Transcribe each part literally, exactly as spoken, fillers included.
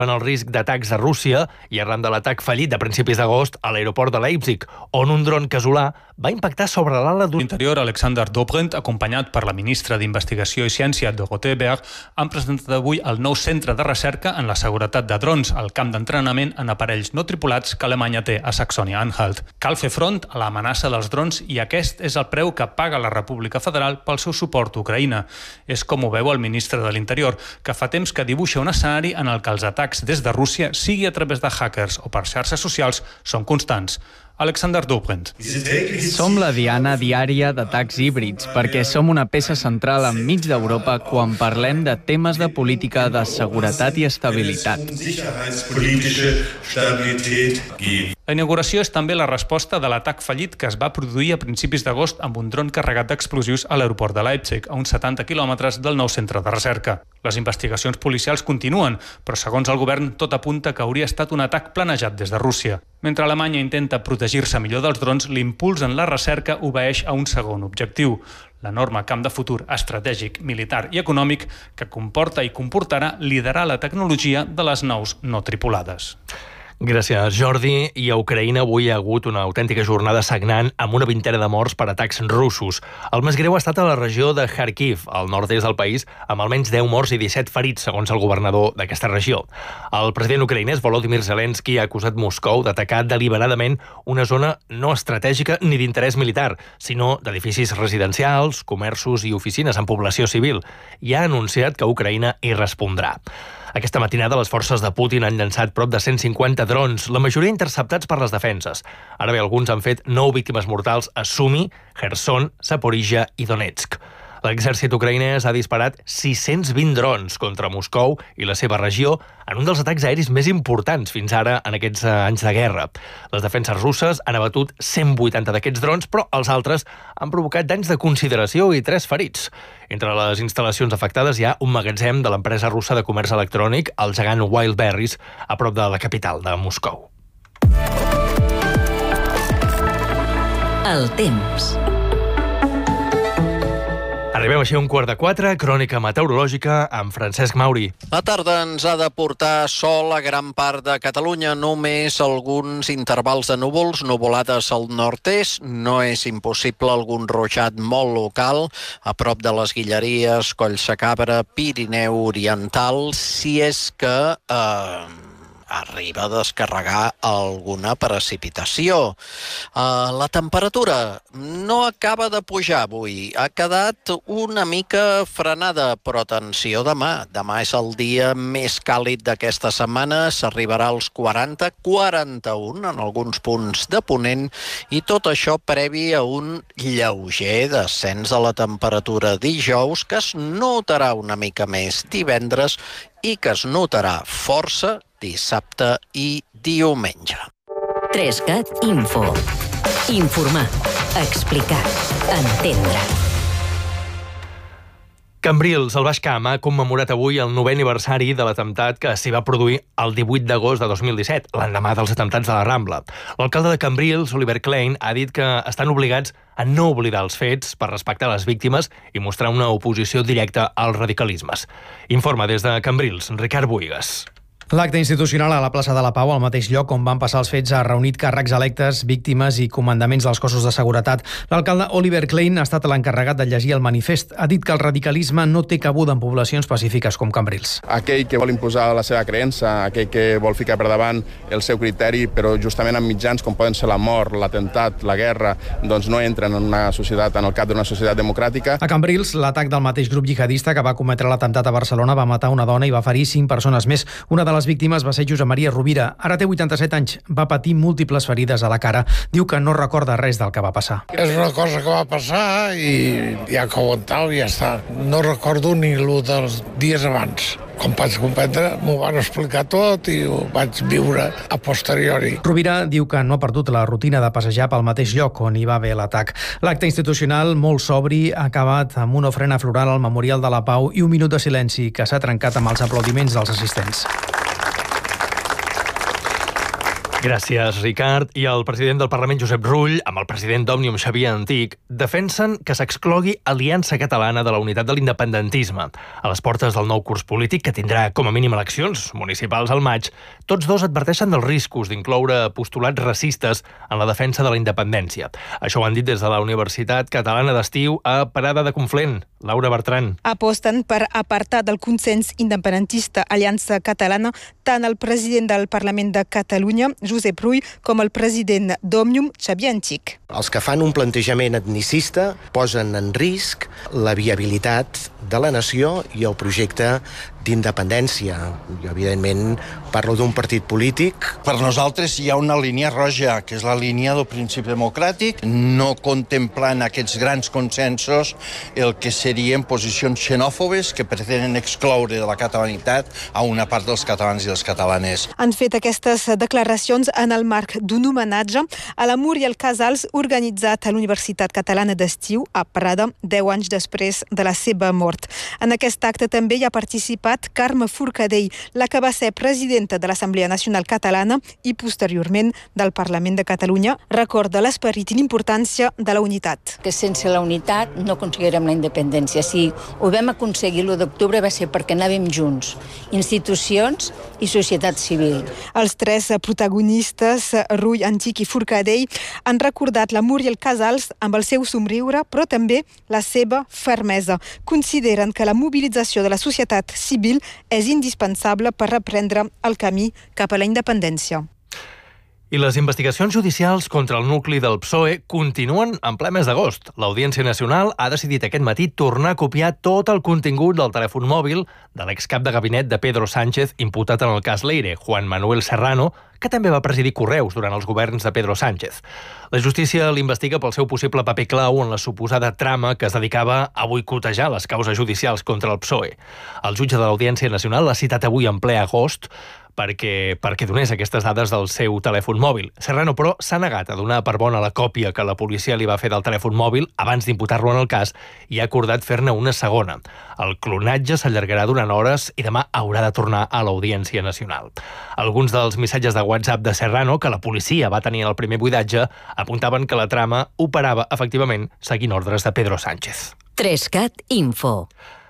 en el risc d'atacs de Rússia i arran de l'atac fallit de principis d'agost a l'aeroport de Leipzig, on un dron casolà va impactar sobre l'ala d'un... L'Interior, Alexander Dobrindt, acompanyat per la ministra d'Investigació i Ciència, Dorothee Berg, han presentat avui el nou centre de recerca en la seguretat de drons, al camp d'entrenament en aparells no tripulats que Alemanya té a Saxònia-Anhalt. Cal fer front a l'amenaça dels drons i aquest és el preu que paga la República Federal pel seu suport a Ucraïna. És com ho veu el ministre de l'Interior, que fa temps que dibuixa un escenari en el que els atacs des de Rússia, sigui a través de hackers o per xarxes socials, són constants. Alexander Dobrindt. Som la diana diària d'atacs híbrids, perquè som una peça central enmig d'Europa quan parlem de temes de política de seguretat i estabilitat. La inauguració és també la resposta de l'atac fallit que es va produir a principis d'agost amb un dron carregat d'explosius a l'aeroport de Leipzig, a uns setanta quilòmetres del nou centre de recerca. Les investigacions policials continuen, però segons el govern tot apunta que hauria estat un atac planejat des de Rússia. Mentre Alemanya intenta protegir-se millor dels drons, l'impuls en la recerca obeeix a un segon objectiu, l'enorme camp de futur estratègic, militar i econòmic que comporta i comportarà liderar la tecnologia de les naus no tripulades. Gràcies, Jordi. I a Ucraïna avui hi ha hagut una autèntica jornada sagnant amb una vintena de morts per atacs russos. El més greu ha estat a la regió de Kharkiv, al nord-est del país, amb almenys deu morts i disset ferits, segons el governador d'aquesta regió. El president ucraïnès Volodymyr Zelensky ha acusat Moscou d'atacar deliberadament una zona no estratègica ni d'interès militar, sinó d'edificis residencials, comerços i oficines en població civil, i ha anunciat que Ucraïna hi respondrà. Aquesta matinada les forces de Putin han llançat prop de cent cinquanta drons, la majoria interceptats per les defenses. Ara bé, alguns han fet nou víctimes mortals a Sumy, Kherson, Zaporizhia i Donetsk. L'exèrcit ucraïnès ha disparat sis-cents vint drons contra Moscou i la seva regió en un dels atacs aeris més importants fins ara en aquests anys de guerra. Les defenses russes han abatut cent vuitanta d'aquests drons, però els altres han provocat danys de consideració i tres ferits. Entre les instal·lacions afectades hi ha un magatzem de l'empresa russa de comerç electrònic, el gegant Wildberries, a prop de la capital de Moscou. El temps. Arribem així a un quart de quatre, crònica meteorològica amb Francesc Mauri. La tarda ens ha de portar sol a gran part de Catalunya, només alguns intervals de núvols, nuvolades al nord-est. No és impossible algun ruixat molt local a prop de les Guilleries, Collsacabra, Pirineu Oriental, si és que eh, arriba a descarregar alguna precipitació. Uh, la temperatura no acaba de pujar avui, ha quedat una mica frenada, però atenció demà. Demà és el dia més càlid d'aquesta setmana, s'arribarà als quaranta, quaranta-un en alguns punts de Ponent, i tot això previ a un lleuger descens de la temperatura dijous, que es notarà una mica més divendres i que es notarà força dissabte i diumenge. Trescat Info. Informar, explicar, entendre. Cambrils, al Baix Camp, ha commemorat avui el novè aniversari de l'atemptat que s'hi va produir el divuit d'agost de dos mil disset, l'endemà dels atemptats de la Rambla. L'alcalde de Cambrils, Oliver Klein, ha dit que estan obligats a no oblidar els fets per respectar les víctimes i mostrar una oposició directa als radicalismes. Informa des de Cambrils, Ricard Buigas. L'acte institucional a la plaça de la Pau, al mateix lloc on van passar els fets, ha reunit càrrecs electes, víctimes i comandaments dels cossos de seguretat. L'alcalde Oliver Klein ha estat l'encarregat de llegir el manifest. Ha dit que el radicalisme no té cabuda en poblacions pacífiques com Cambrils. Aquell que vol imposar la seva creença, aquell que vol ficar per davant el seu criteri, però justament amb mitjans com poden ser la mort, l'atemptat, la guerra, doncs no entren en una societat, en el cap d'una societat democràtica. A Cambrils, l'atac del mateix grup jihadista que va cometre l'atemptat a Barcelona va matar una dona i va ferir cinc persones més. Una de les víctimes va ser Josep Maria Rovira. Ara té vuitanta-set anys. Va patir múltiples ferides a la cara. Diu que no recorda res del que va passar. És una cosa que va passar i ja que ho aguantau i ja està. No recordo ni el dels dies abans. Com vaig comprendre, m'ho van explicar tot i ho vaig viure a posteriori. Rovira diu que no ha perdut la rutina de passejar pel mateix lloc on hi va haver l'atac. L'acte institucional, molt sobri, ha acabat amb una ofrena floral al Memorial de la Pau i un minut de silenci que s'ha trencat amb els aplaudiments dels assistents. Gràcies, Ricard. I el president del Parlament, Josep Rull, amb el president d'Òmnium, Xavier Antic, defensen que s'exclogui Aliança Catalana de la Unitat de l'Independentisme. A les portes del nou curs polític, que tindrà com a mínim eleccions municipals al maig, tots dos adverteixen dels riscos d'incloure postulats racistes en la defensa de la independència. Això ho han dit des de la Universitat Catalana d'Estiu a Parada de Conflent. Laura Bertran. Aposten per apartar del consens independentista Aliança Catalana tant el president del Parlament de Catalunya, Josep Rull, com el president d'Òmnium, Xavier Antic. Els que fan un plantejament etnicista posen en risc la viabilitat de la nació i el projecte d'independència. Jo, evidentment, parlo d'un partit polític. Per nosaltres hi ha una línia roja, que és la línia del principi democràtic, no contemplant aquests grans consensos el que serien posicions xenòfobes que pretenen excloure de la catalanitat a una part dels catalans i les catalanes. Han fet aquestes declaracions en el marc d'un homenatge a la Muriel Casals organitzat a l'Universitat Catalana d'Estiu a Prada, deu anys després de la seva mort. En aquest acte també hi ha participat Carme Forcadell, la que va ser presidenta de l'Assemblea Nacional Catalana i posteriorment del Parlament de Catalunya. Recorda l'esperit i l'importància de la unitat. Que sense la unitat no aconseguirem la independència. Si ho vam aconseguir l'u d'octubre va ser perquè anàvem junts, institucions i societat civil. Els tres protagonistes, Rull, Antic i Forcadell, han recordat la Muriel Casals amb el seu somriure, però també la seva fermesa. Consideren que la mobilització de la societat civil és indispensable per reprendre el camí cap a la independència. I les investigacions judicials contra el nucli del P S O E continuen en ple mes d'agost. L'Audiència Nacional ha decidit aquest matí tornar a copiar tot el contingut del telèfon mòbil de l'excap de gabinet de Pedro Sánchez imputat en el cas Leire, Juan Manuel Serrano, que també va presidir Correus durant els governs de Pedro Sánchez. La justícia l'investiga pel seu possible paper clau en la suposada trama que es dedicava a boicotejar les causes judicials contra el P S O E. El jutge de l'Audiència Nacional l'ha citat avui en ple agost perquè, perquè donés aquestes dades del seu telèfon mòbil. Serrano, però, s'ha negat a donar per bona la còpia que la policia li va fer del telèfon mòbil abans d'imputar-lo en el cas i ha acordat fer-ne una segona. El clonatge s'allargarà durant hores i demà haurà de tornar a l'Audiència Nacional. Alguns dels missatges de WhatsApp de Serrano, que la policia va tenir en el primer buidatge, apuntaven que la trama operava efectivament seguint ordres de Pedro Sánchez. Trescat Info.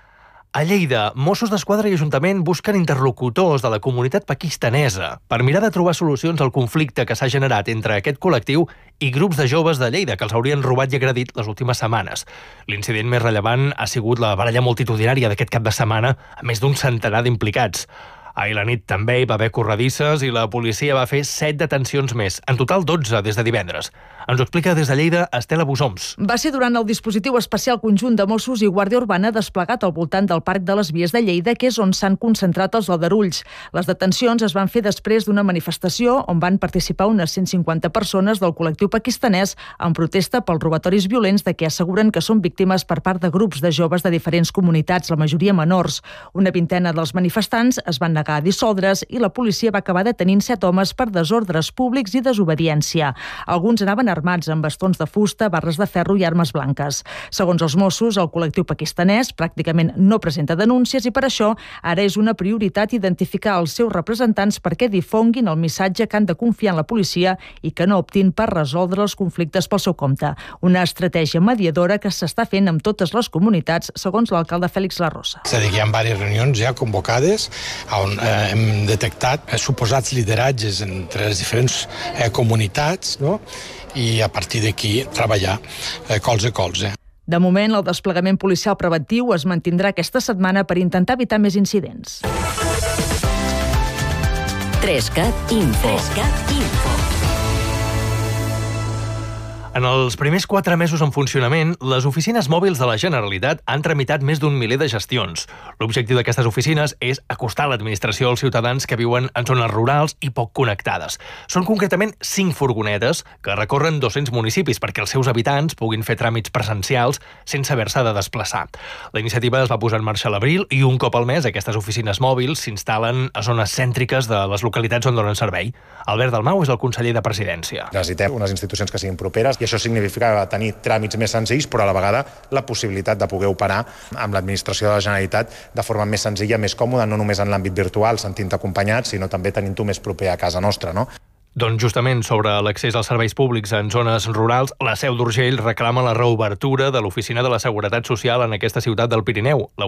A Lleida, Mossos d'Esquadra i Ajuntament busquen interlocutors de la comunitat pakistanesa per mirar de trobar solucions al conflicte que s'ha generat entre aquest col·lectiu i grups de joves de Lleida que els haurien robat i agredit les últimes setmanes. L'incident més rellevant ha sigut la baralla multitudinària d'aquest cap de setmana amb més d'un centenar d'implicats. Ahir la nit també hi va haver corredisses i la policia va fer set detencions més, en total dotze des de divendres. Ens ho explica des de Lleida Estela Busoms. Va ser durant el dispositiu especial conjunt de Mossos i Guàrdia Urbana desplegat al voltant del Parc de les Vies de Lleida, que és on s'han concentrat els aldarulls. Les detencions es van fer després d'una manifestació on van participar unes cent cinquanta persones del col·lectiu pakistanès en protesta pels robatoris violents de què asseguren que són víctimes per part de grups de joves de diferents comunitats, la majoria menors. Una vintena dels manifestants es van negar a dissoldre's i la policia va acabar detenint set homes per desordres públics i desobediència. Alguns anaven armats amb bastons de fusta, barres de ferro i armes blanques. Segons els Mossos, el col·lectiu pakistanès pràcticament no presenta denúncies i per això ara és una prioritat identificar els seus representants perquè difonguin el missatge que han de confiar en la policia i que no optin per resoldre els conflictes pel seu compte. Una estratègia mediadora que s'està fent amb totes les comunitats, segons l'alcalde Fèlix Larrosa. És a dir, hi ha diverses reunions ja convocades on eh, hem detectat eh, suposats lideratges entre les diferents eh, comunitats, no? I a partir d'aquí treballar eh, colze a colze. De moment, el desplegament policial preventiu es mantindrà aquesta setmana per intentar evitar més incidents. Trescat Info. Trescat Info. En els primers quatre mesos en funcionament, les oficines mòbils de la Generalitat han tramitat més d'un miler de gestions. L'objectiu d'aquestes oficines és acostar l'administració als ciutadans que viuen en zones rurals i poc connectades. Són concretament cinc furgonetes que recorren dos-cents municipis perquè els seus habitants puguin fer tràmits presencials sense haver-se de desplaçar. La iniciativa es va posar en marxa a l'abril i un cop al mes aquestes oficines mòbils s'instal·len a zones cèntriques de les localitats on donen servei. Albert Dalmau és el conseller de Presidència. Necessitem unes institucions que siguin properes i això significa tenir tràmits més senzills, però a la vegada la possibilitat de poder operar amb l'administració de la Generalitat de forma més senzilla, més còmoda, no només en l'àmbit virtual, sentint-te acompanyat, sinó també tenint-ho més proper a casa nostra, no? Doncs justament sobre l'accés als serveis públics en zones rurals, la Seu d'Urgell reclama la reobertura de l'Oficina de la Seguretat Social en aquesta ciutat del Pirineu. La